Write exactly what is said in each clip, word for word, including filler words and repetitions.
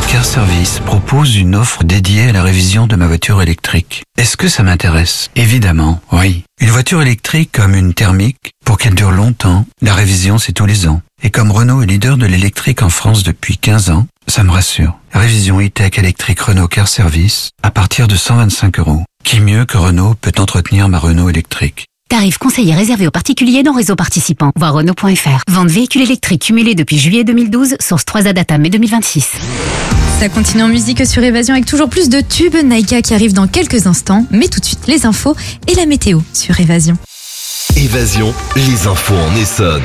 Renault Car Service propose une offre dédiée à la révision de ma voiture électrique. Est-ce que ça m'intéresse? Évidemment, oui. Une voiture électrique comme une thermique, pour qu'elle dure longtemps, la révision c'est tous les ans. Et comme Renault est leader de l'électrique en France depuis quinze ans, ça me rassure. Révision e-tech électrique Renault Car Service à partir de cent vingt-cinq euros. Qui mieux que Renault peut entretenir ma Renault électrique? Tarif conseillé réservé aux particuliers non réseau participant. Voir Renault point F R. Vente véhicules électriques cumulés depuis juillet deux mille douze, source trois A Data mai deux mille vingt-six. Ça continue en musique sur Évasion avec toujours plus de tubes. Naïka qui arrive dans quelques instants. Mais tout de suite, les infos et la météo sur Évasion. Évasion, les infos en Essonne.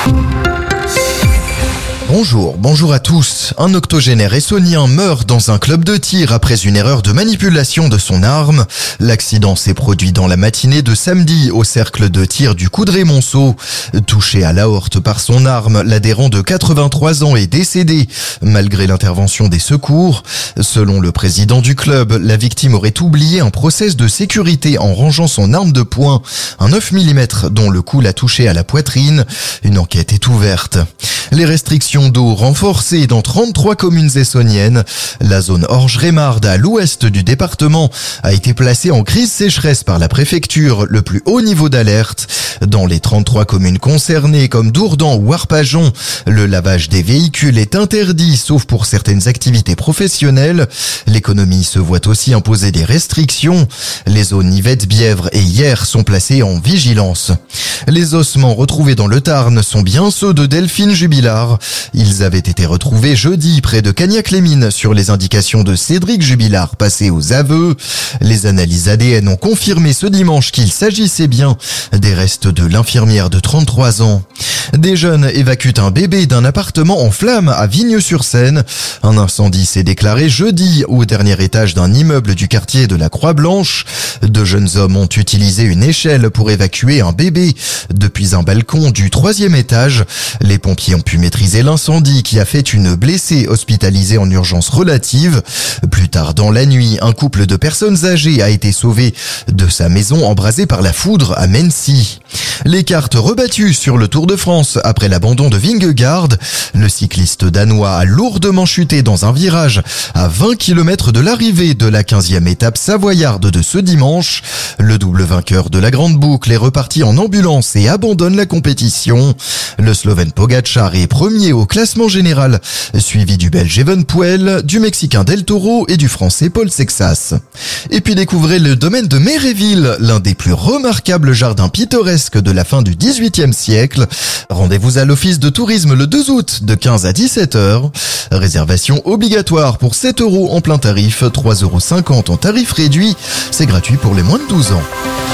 Bonjour, bonjour à tous. Un octogénaire essonnien meurt dans un club de tir après une erreur de manipulation de son arme. L'accident s'est produit dans la matinée de samedi au cercle de tir du Coudray-Monceau. Touché à l'aorte par son arme, l'adhérent de quatre-vingt-trois ans est décédé, malgré l'intervention des secours. Selon le président du club, la victime aurait oublié un process de sécurité en rangeant son arme de poing, un neuf millimètres dont le coup l'a touché à la poitrine. Une enquête est ouverte. Les restrictions d'eau renforcées dans trente-trois communes essonniennes. La zone Orge-Rémarde à l'ouest du département a été placée en crise sécheresse par la préfecture, le plus haut niveau d'alerte. Dans les trente-trois communes concernées comme Dourdan ou Arpajon, le lavage des véhicules est interdit sauf pour certaines activités professionnelles. L'économie se voit aussi imposer des restrictions. Les zones Yvette-Bièvre et Hyères sont placées en vigilance. Les ossements retrouvés dans le Tarn sont bien ceux de Delphine Jubilard. Ils avaient été retrouvés jeudi près de Cagnac-les-Mines sur les indications de Cédric Jubilard passé aux aveux. Les analyses A D N ont confirmé ce dimanche qu'il s'agissait bien des restes de l'infirmière de trente-trois ans. Des jeunes évacuent un bébé d'un appartement en flammes à Vigneux-sur-Seine. Un incendie s'est déclaré jeudi au dernier étage d'un immeuble du quartier de la Croix-Blanche. Deux jeunes hommes ont utilisé une échelle pour évacuer un bébé depuis un balcon du troisième étage. Les pompiers ont pu maîtriser l'incendie qui a fait une blessée hospitalisée en urgence relative. Plus tard dans la nuit, un couple de personnes âgées a été sauvé de sa maison embrasée par la foudre à Mency. Les cartes rebattues sur le Tour de France après l'abandon de Vingegaard. Le cycliste danois a lourdement chuté dans un virage à vingt kilomètres de l'arrivée de la quinzième étape savoyarde de ce dimanche. Le double vainqueur de la Grande Boucle est reparti en ambulance et abandonne la compétition. Le Slovène Pogačar est premier au classement général, suivi du Belge Evenepoel, du Mexicain Del Toro et du Français Paul Sexas. Et puis découvrez le domaine de Méréville, l'un des plus remarquables jardins pittoresques de la fin du dix-huitième siècle. Rendez-vous à l'office de tourisme le deux août de quinze à dix-sept heures. Réservation obligatoire pour sept euros en plein tarif, trois euros cinquante en tarif réduit. C'est gratuit pour les moins de douze ans.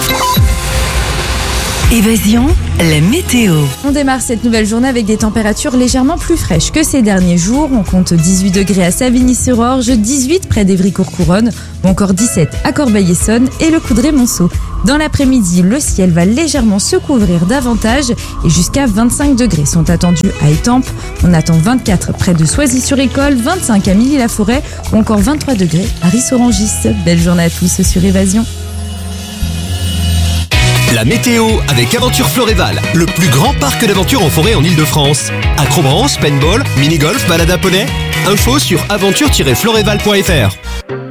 Évasion, la météo. On démarre cette nouvelle journée avec des températures légèrement plus fraîches que ces derniers jours. On compte dix-huit degrés à Savigny-sur-Orge, dix-huit près d'Évry-Courcouronnes ou encore dix-sept à Corbeil-Essonnes et le Coudray-Monceau. Dans l'après-midi, le ciel va légèrement se couvrir davantage et jusqu'à vingt-cinq degrés sont attendus à Étampes. On attend vingt-quatre près de Soisy-sur-École, vingt-cinq à Milly-la-Forêt ou encore vingt-trois degrés à Ris-Orangis. Belle journée à tous sur Évasion. La météo avec Aventure Floréval, le plus grand parc d'aventure en forêt en Ile-de-France. Acrobranche, paintball, mini-golf, balade à poney. Info sur aventure tiret floréval point F R.